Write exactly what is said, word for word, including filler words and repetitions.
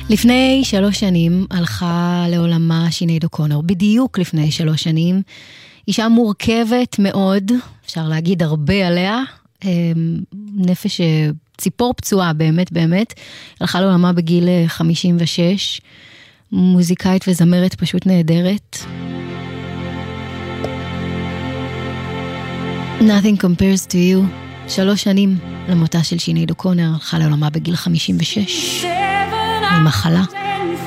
לפני שלוש שנים הלכה לעולמה שינייד אוקונור, בדיוק לפני שלוש שנים, אישה מורכבת מאוד, אפשר להגיד הרבה עליה, נפש ציפור פצועה באמת באמת, הלכה לעולמה בגיל חמישים ושש, מוזיקאית וזמרת פשוט נהדרת. Nothing compares to you, שלוש שנים למותה של שינייד אוקונור, הלכה לעולמה בגיל חמישים ושש, ממחלה.